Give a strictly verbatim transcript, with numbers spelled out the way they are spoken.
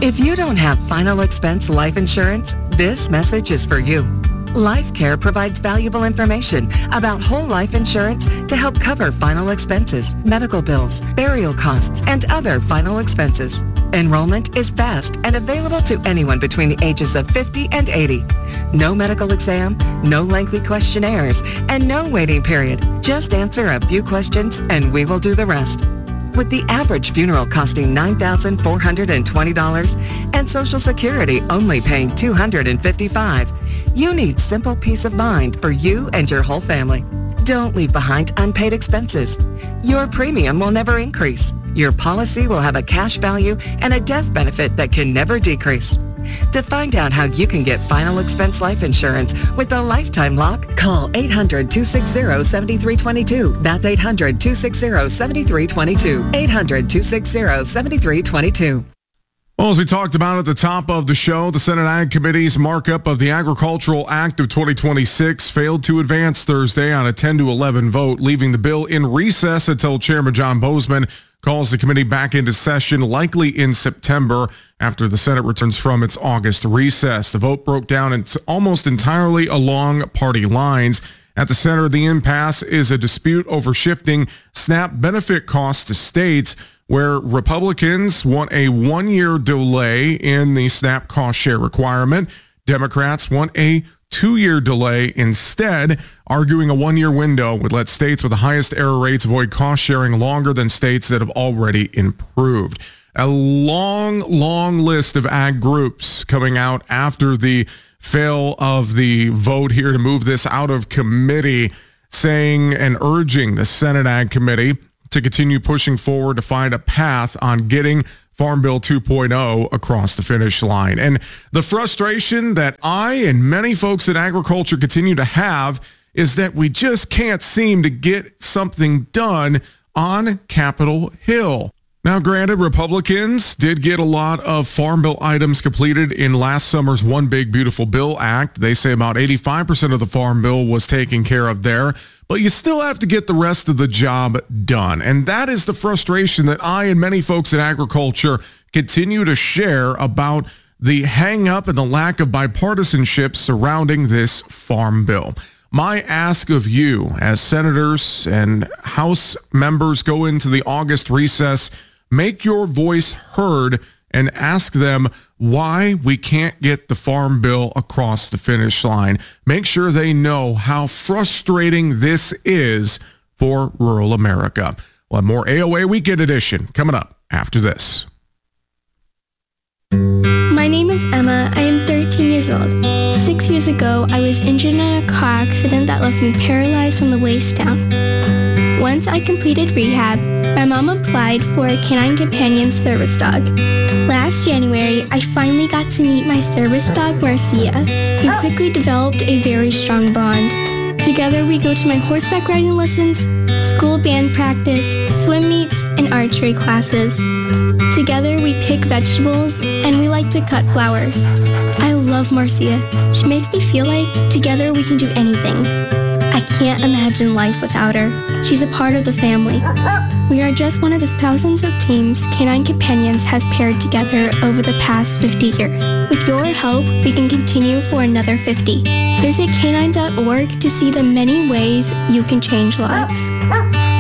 If you don't have final expense life insurance, this message is for you. LifeCare provides valuable information about whole life insurance to help cover final expenses, medical bills, burial costs, and other final expenses. Enrollment is fast and available to anyone between the ages of fifty and eighty. No medical exam, no lengthy questionnaires, and no waiting period. Just answer a few questions and we will do the rest. With the average funeral costing nine thousand four hundred twenty dollars and Social Security only paying two hundred fifty-five dollars, you need simple peace of mind for you and your whole family. Don't leave behind unpaid expenses. Your premium will never increase. Your policy will have a cash value and a death benefit that can never decrease. To find out how you can get final expense life insurance with a lifetime lock, call eight hundred, two six zero, seven three two two. That's eight hundred, two six zero, seven three two two. eight hundred, two six zero, seven three two two. Well, as we talked about at the top of the show, the Senate Ag Committee's markup of the Agricultural Act of twenty twenty-six failed to advance Thursday on a ten to eleven vote, leaving the bill in recess until Chairman John Boozman calls the committee back into session, likely in September, after the Senate returns from its August recess. The vote broke down it's almost entirely along party lines. At the center of the impasse is a dispute over shifting SNAP benefit costs to states, where Republicans want a one-year delay in the SNAP cost share requirement. Democrats want a two-year delay instead, arguing a one-year window would let states with the highest error rates avoid cost sharing longer than states that have already improved. A long, long list of ag groups coming out after the fail of the vote here to move this out of committee, saying and urging the Senate Ag Committee to continue pushing forward to find a path on getting Farm Bill two point oh across the finish line. And the frustration that I and many folks in agriculture continue to have is that we just can't seem to get something done on Capitol Hill. Now, granted, Republicans did get a lot of Farm Bill items completed in last summer's One Big Beautiful Bill Act. They say about eighty-five percent of the Farm Bill was taken care of there, but you still have to get the rest of the job done. And that is the frustration that I and many folks in agriculture continue to share about the hang up and the lack of bipartisanship surrounding this Farm Bill. My ask of you as senators and House members go into the August recess, make your voice heard and ask them why we can't get the Farm Bill across the finish line. Make sure they know how frustrating this is for rural America. We'll have more A O A Weekend Edition coming up after this. My name is Emma. I am thirteen years old. Six years ago, I was injured in a car accident that left me paralyzed from the waist down. Once I completed rehab, my mom applied for a Canine Companion service dog. Last January, I finally got to meet my service dog, Marcia. We quickly developed a very strong bond. Together, we go to my horseback riding lessons, school band practice, swim meets, and archery classes. Together, we pick vegetables, and we like to cut flowers. I love Marcia. She makes me feel like together we can do anything. I can't imagine life without her. She's a part of the family. We are just one of the thousands of teams Canine Companions has paired together over the past fifty years. With your help, we can continue for another fifty. Visit canine dot org to see the many ways you can change lives.